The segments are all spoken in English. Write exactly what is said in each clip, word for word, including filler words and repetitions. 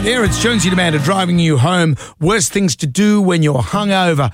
there, it's Jonesy and Amanda driving you home. Worst things to do when you're hungover.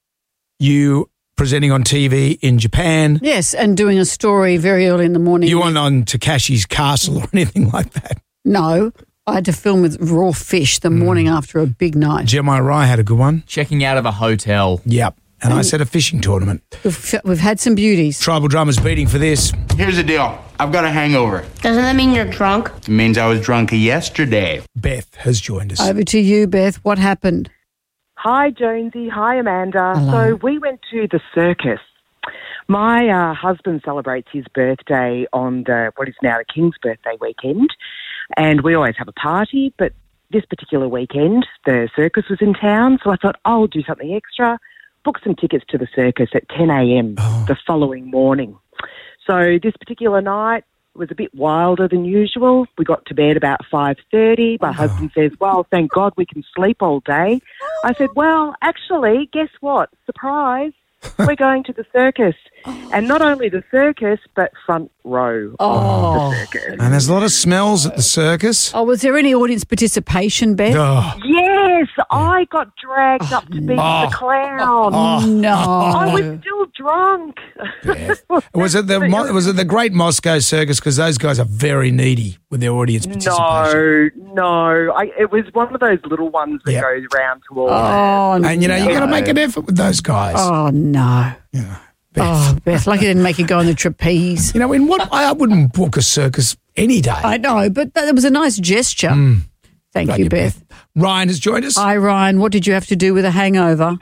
You presenting on T V in Japan. Yes, and doing a story very early in the morning. You weren't on Takashi's Castle or anything like that. No, I had to film with raw fish the morning mm. after a big night. Jeremiah Rye had a good one. Checking out of a hotel. Yep. And, and I said a fishing tournament. We've, we've had some beauties. Tribal Drummer's beating for this. Here's the deal. I've got a hangover. Doesn't that mean you're drunk? It means I was drunk yesterday. Beth has joined us. Over to you, Beth. What happened? Hi, Jonesy. Hi, Amanda. Hello. So we went to the circus. My uh, husband celebrates his birthday on the what is now the King's birthday weekend, and we always have a party, but this particular weekend the circus was in town, so I thought I'll do something extra, book some tickets to the circus at ten a.m. Oh. the following morning. So this particular night was a bit wilder than usual. We got to bed about five thirty. My oh. husband says, well, thank God we can sleep all day. I said, well, actually, guess what? Surprise. We're going to the circus. And not only the circus, but front row oh. of the circus. And there's a lot of smells at the circus. Oh, was there any audience participation, Beth? Oh. Yes, I got dragged up to be Oh. the clown. Oh. No. I was still drunk. Was it the Mo- was it the Great Moscow Circus? Because those guys are very needy with their audience participation. No, no. I, it was one of those little ones that Yep. goes round to all. Oh, And, you know, you got to no. make an effort with those guys. Oh, no. Yeah. Beth. Oh, Beth, lucky I didn't make you go on the trapeze. You know, in what I wouldn't book a circus any day. I know, but that was a nice gesture. Mm. Thank Love you, you, Beth. Ryan has joined us. Hi, Ryan. What did you have to do with a hangover?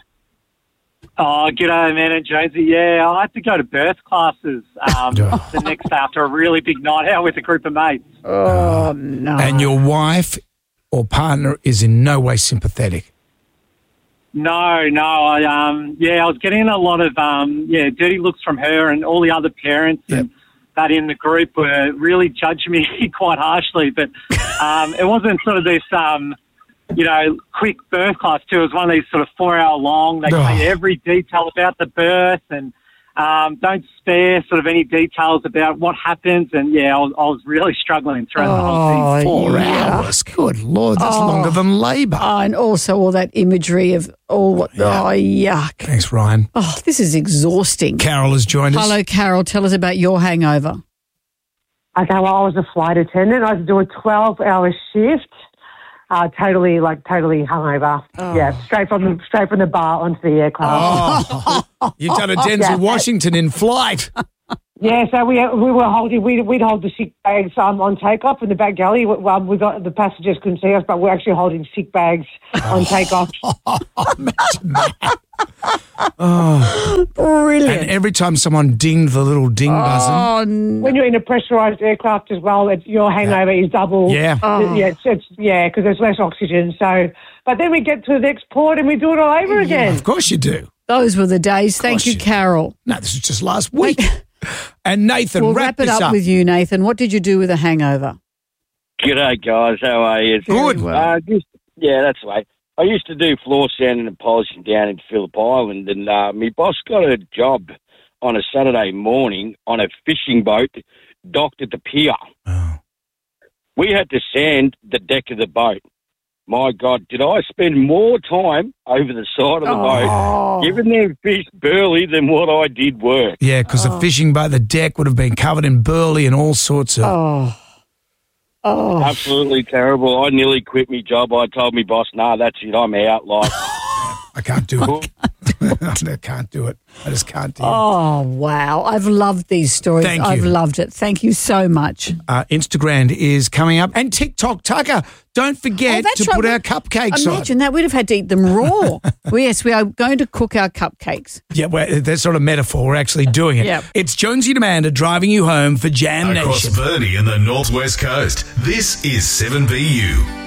Oh, g'day, man and Jonesy. Yeah, I had to go to birth classes um, the next day after a really big night out with a group of mates. Oh, no. And your wife or partner is in no way sympathetic. No, no, I um, yeah, I was getting a lot of um, yeah, dirty looks from her and all the other parents Yep. and that in the group were really judging me quite harshly. But um, it wasn't sort of this um, you know, quick birth class too. It was one of these sort of four hour long. They Oh. tell you every detail about the birth and um, don't spare sort of any details about what happens. And yeah, I was, I was really struggling throughout the whole Oh, thing. Four yeah. hours. Good Lord, that's Oh. longer than labour. Oh, and also all that imagery of all what, Yeah. oh, yuck. Thanks, Ryan. Oh, this is exhausting. Carol has joined us. Hello, Carol. Tell us about your hangover. Okay, well, I was a flight attendant. I had to do a twelve-hour shift. Uh, totally, like, totally hungover. Oh. Yeah, straight from the straight from the bar onto the aircraft. Oh, you've done a Denzel Yeah. Washington in flight. Yeah, so we we were holding we we'd hold the sick bags um, on takeoff in the back galley. Well, we got the passengers couldn't see us, but we're actually holding sick bags on takeoff. Imagine that. Oh. Brilliant. And every time someone dinged the little ding buzzer. Oh, no. When you're in a pressurised aircraft as well, it's, your hangover is double. Yeah. Oh. Yeah, it's, it's, yeah, because there's less oxygen. So, but then we get to the next port and we do it all over again. Of course you do. Those were the days. Thank course you, you do. Carol. No, this was just last week. And Nathan, We'll wrap, wrap it this up, up. with you, Nathan. What did you do with a hangover? G'day, guys. How are you? Good. Very well. Uh, just, yeah, that's the way. I used to do floor sanding and polishing down in Phillip Island, and uh, my boss got a job on a Saturday morning on a fishing boat docked at the pier. Oh. We had to sand the deck of the boat. My God, did I spend more time over the side of the Oh. boat giving them fish burley than what I did work? Yeah, because the fishing boat, the deck would have been covered in burley and all sorts of... Oh. Oh. Absolutely terrible. I nearly quit my job. I told my boss, no, that's it, I'm out. Like, I can't do it. I can't do it. I just can't do it. Oh, wow. I've loved these stories. Thank I've you. loved it. Thank you so much. Uh, Instagram is coming up. And TikTok Tucker, don't Oh, forget that's to right. put our cupcakes on. Imagine that. We'd have had to eat them raw. well, yes, we are going to cook our cupcakes. Yeah, well, that's not a metaphor. We're actually doing it. Yep. It's Jonesy and Amanda driving you home for Jam Across Nation. Burnie and the Northwest Coast, this is seven B U.